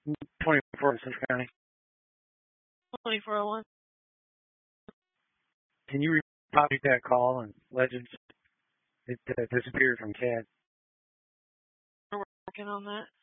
24 in Central County. 2401. Can you repeat that call on Legends? It disappeared from CAD. We're working on that.